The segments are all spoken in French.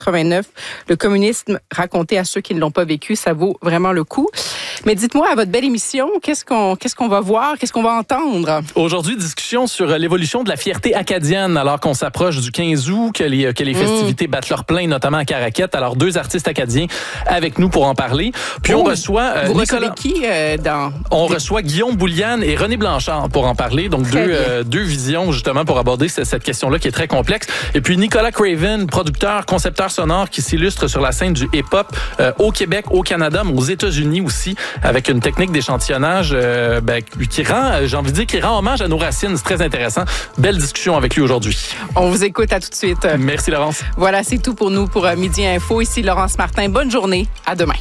89, le communisme raconté à ceux qui ne l'ont pas vécu, ça vaut vraiment le coup. Mais dites-moi, à votre belle émission, qu'est-ce qu'on va voir, qu'est-ce qu'on va entendre? Aujourd'hui, discussion sur l'évolution de la fierté acadienne, alors qu'on s'approche du 15 août, que les festivités battent leur plein, notamment à Caraquette. Alors, 2 artistes acadiens avec nous pour en parler. Puis on reçoit vous recevez qui On reçoit Guillaume Bouliane et René Blanchard pour en parler. Donc, deux visions, justement, pour aborder cette question-là qui est très complexe. Et puis, Nicolas Craven, producteur, concepteur sonore qui s'illustre sur la scène du hip-hop au Québec, au Canada, mais aux États-Unis aussi, avec une technique d'échantillonnage qui rend hommage à nos racines. C'est très intéressant. Belle discussion avec lui aujourd'hui. On vous écoute, à tout de suite. Merci, Laurence. Voilà, c'est tout pour nous pour Midi Info. Ici Laurence Martin. Bonne journée. À demain.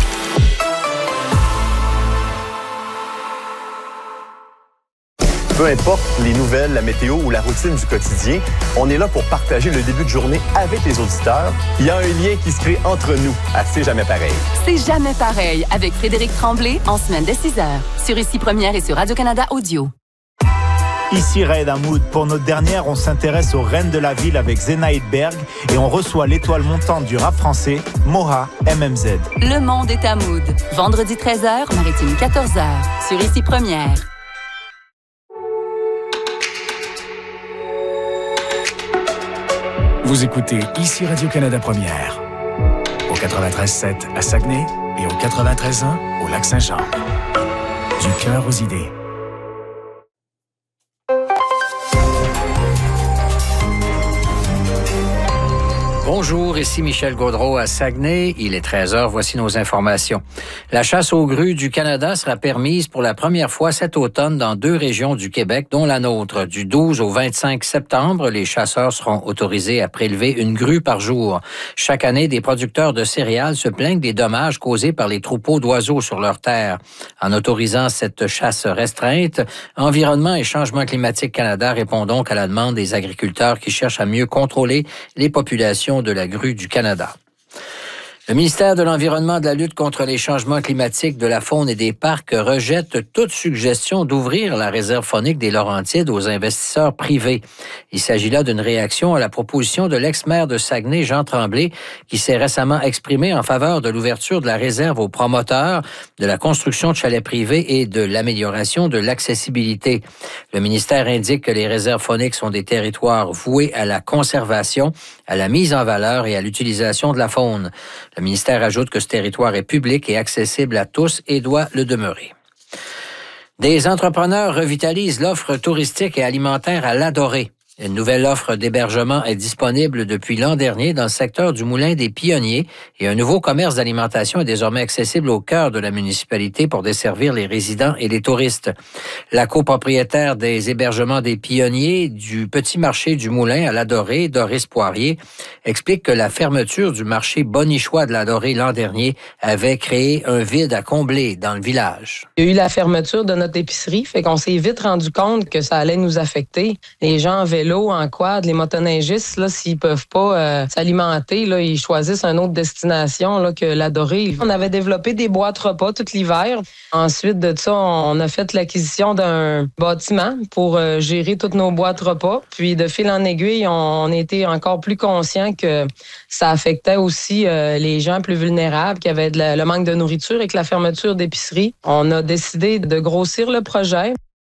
Peu importe les nouvelles, la météo ou la routine du quotidien, on est là pour partager le début de journée avec les auditeurs. Il y a un lien qui se crée entre nous à C'est jamais pareil. C'est jamais pareil avec Frédéric Tremblay en semaine de 6h sur Ici Première et sur Radio-Canada Audio. Ici Raed Hamoud. Pour notre dernière, on s'intéresse aux reines de la ville avec Zena Edberg et on reçoit l'étoile montante du rap français, Moha MMZ. Le monde est à Mood. Vendredi 13h, Maritime 14h sur Ici Première. Vous écoutez Ici Radio-Canada Première, au 93.7 à Saguenay et au 93.1 au Lac-Saint-Jean. Du cœur aux idées. Bonjour, ici Michel Gaudreau à Saguenay. Il est 13h, voici nos informations. La chasse aux grues du Canada sera permise pour la première fois cet automne dans 2 régions du Québec, dont la nôtre. Du 12 au 25 septembre, les chasseurs seront autorisés à prélever une grue par jour. Chaque année, des producteurs de céréales se plaignent des dommages causés par les troupeaux d'oiseaux sur leurs terres. En autorisant cette chasse restreinte, Environnement et Changement climatique Canada répond donc à la demande des agriculteurs qui cherchent à mieux contrôler les populations de la grue du Canada. Le ministère de l'Environnement, de la lutte contre les changements climatiques, de la faune et des parcs rejette toute suggestion d'ouvrir la réserve faunique des Laurentides aux investisseurs privés. Il s'agit là d'une réaction à la proposition de l'ex-maire de Saguenay, Jean Tremblay, qui s'est récemment exprimé en faveur de l'ouverture de la réserve aux promoteurs, de la construction de chalets privés et de l'amélioration de l'accessibilité. Le ministère indique que les réserves fauniques sont des territoires voués à la conservation, à la mise en valeur et à l'utilisation de la faune. Le ministère ajoute que ce territoire est public et accessible à tous et doit le demeurer. Des entrepreneurs revitalisent l'offre touristique et alimentaire à l'Adoré. Une nouvelle offre d'hébergement est disponible depuis l'an dernier dans le secteur du Moulin des Pionniers et un nouveau commerce d'alimentation est désormais accessible au cœur de la municipalité pour desservir les résidents et les touristes. La copropriétaire des hébergements des Pionniers du petit marché du Moulin à l'Adoré, Doris Poirier, explique que la fermeture du marché Bonichois de l'Adoré l'an dernier avait créé un vide à combler dans le village. Il y a eu la fermeture de notre épicerie, fait qu'on s'est vite rendu compte que ça allait nous affecter. Les gens en vélo, en quad, les motoneigistes, là, s'ils peuvent pas s'alimenter, là, ils choisissent une autre destination là, que l'Adoré. On avait développé des boîtes repas tout l'hiver. Ensuite de ça, on a fait l'acquisition d'un bâtiment pour gérer toutes nos boîtes repas. Puis de fil en aiguille, on était encore plus conscients que ça affectait aussi les gens plus vulnérables qui avaient le manque de nourriture avec la fermeture d'épicerie. On a décidé de grossir le projet.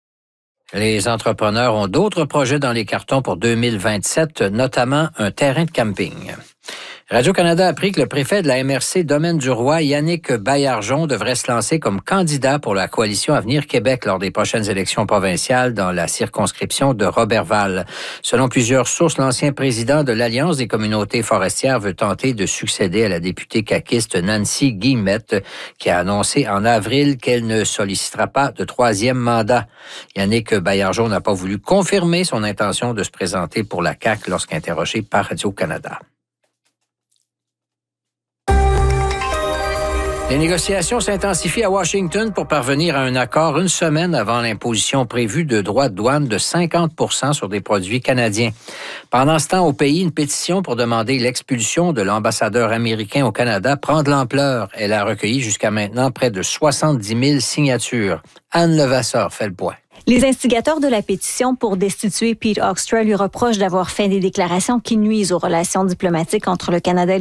Les entrepreneurs ont d'autres projets dans les cartons pour 2027, notamment un terrain de camping. Radio-Canada a appris que le préfet de la MRC Domaine du Roi, Yannick Baillargeon, devrait se lancer comme candidat pour la coalition Avenir Québec lors des prochaines élections provinciales dans la circonscription de Roberval. Selon plusieurs sources, l'ancien président de l'Alliance des communautés forestières veut tenter de succéder à la députée caquiste Nancy Guillemette, qui a annoncé en avril qu'elle ne sollicitera pas de 3e mandat. Yannick Baillargeon n'a pas voulu confirmer son intention de se présenter pour la CAQ lorsqu'interrogé par Radio-Canada. Les négociations s'intensifient à Washington pour parvenir à un accord une semaine avant l'imposition prévue de droits de douane de 50% sur des produits canadiens. Pendant ce temps, au pays, une pétition pour demander l'expulsion de l'ambassadeur américain au Canada prend de l'ampleur. Elle a recueilli jusqu'à maintenant près de 70 000 signatures. Anne Levasseur fait le point. Les instigateurs de la pétition pour destituer Pete Hoekstra lui reprochent d'avoir fait des déclarations qui nuisent aux relations diplomatiques entre le Canada et